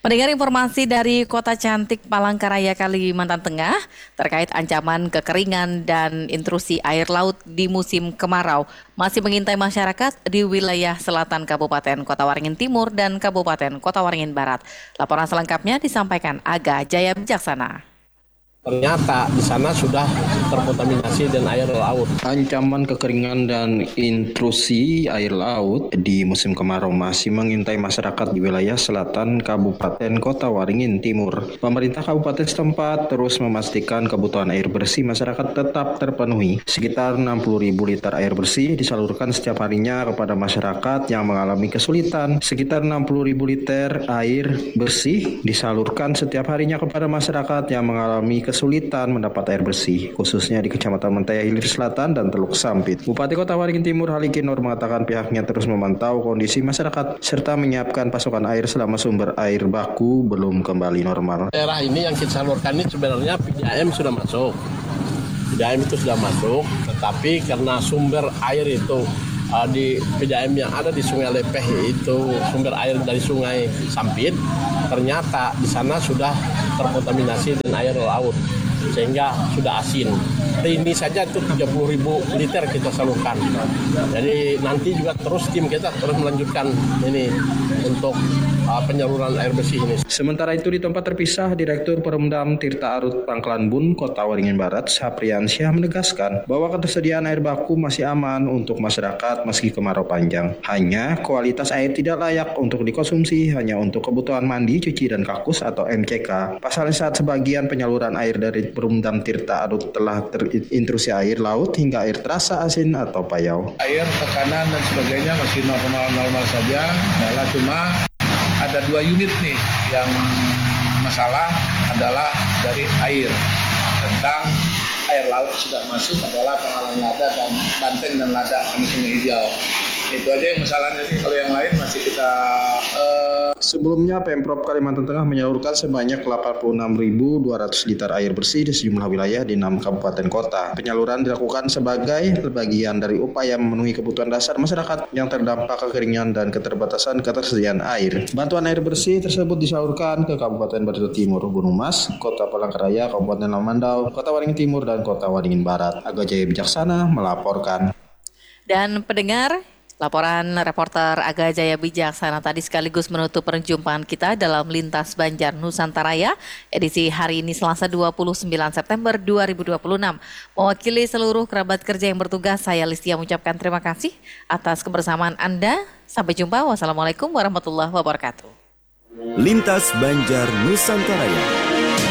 Mendengar informasi dari Kota Cantik Palangkaraya, Kalimantan Tengah terkait ancaman kekeringan dan intrusi air laut di musim kemarau masih mengintai masyarakat di wilayah selatan Kabupaten Kota Waringin Timur dan Kabupaten Kota Waringin Barat. Laporan selengkapnya disampaikan Aga Jaya Bijaksana. Ternyata di sana sudah terkontaminasi dengan air laut. Ancaman kekeringan dan intrusi air laut di musim kemarau masih mengintai masyarakat di wilayah selatan Kabupaten Kota Waringin Timur. Pemerintah kabupaten setempat terus memastikan kebutuhan air bersih masyarakat tetap terpenuhi. Sekitar 60.000 liter air bersih disalurkan setiap harinya kepada masyarakat yang mengalami kesulitan. Sekitar 60.000 liter air bersih disalurkan setiap harinya kepada masyarakat yang mengalami kesulitan mendapat air bersih, khususnya di Kecamatan Mentaya Hilir Selatan dan Teluk Sampit. Bupati Kota Waringin Timur Haliki Nur mengatakan pihaknya terus memantau kondisi masyarakat serta menyiapkan pasokan air selama sumber air baku belum kembali normal. Daerah ini yang kita salurkan ini sebenarnya PDAM sudah masuk. PDAM itu sudah masuk, tetapi karena sumber air itu di PDAM yang ada di Sungai Lepeh itu sumber air dari Sungai Sampit, ternyata di sana sudah terkontaminasi dengan air laut sehingga sudah asin. Hari ini saja itu 30.000 liter kita salurkan. Jadi nanti juga terus tim kita terus melanjutkan ini untuk penyaluran air bersih ini. Sementara itu di tempat terpisah, Direktur Perumdam Tirta Arut Pangkalan Bun Kota Waringin Barat, Sapriansyah menegaskan bahwa ketersediaan air baku masih aman untuk masyarakat meski kemarau panjang. Hanya kualitas air tidak layak untuk dikonsumsi hanya untuk kebutuhan mandi, cuci, dan kakus atau MCK. Pasalnya saat sebagian penyaluran air dari Perumdam Tirta Arut telah terintrusi air laut hingga air terasa asin atau payau. Air, tekanan, dan sebagainya masih normal-normal saja. Adalah cuma ada 2 unit nih yang masalah adalah dari air. Tentang air laut sudah masuk adalah Penghalang Lada dan Banteng dan Lada kami Sungai Hijau. Itu aja yang masalahnya sih, kalau yang lain masih kita... Sebelumnya Pemprov Kalimantan Tengah menyalurkan sebanyak 86.200 liter air bersih di sejumlah wilayah di 6 kabupaten kota. Penyaluran dilakukan sebagai bagian dari upaya memenuhi kebutuhan dasar masyarakat yang terdampak kekeringan dan keterbatasan ketersediaan air. Bantuan air bersih tersebut disalurkan ke Kabupaten Batu Timur, Gunung Mas, Kota Palangkaraya, Kabupaten Lamandau, Kota Waringin Timur, dan Kota Waringin Barat. Aga Jaya Bijaksana melaporkan. Dan pendengar, laporan reporter Aga Jaya Bijaksana tadi sekaligus menutup perjumpaan kita dalam Lintas Banjar Nusantaraya edisi hari ini Selasa 29 September 2026. Mewakili seluruh kerabat kerja yang bertugas, saya Listia mengucapkan terima kasih atas kebersamaan Anda. Sampai jumpa. Wassalamualaikum warahmatullahi wabarakatuh. Lintas Banjar Nusantaraya.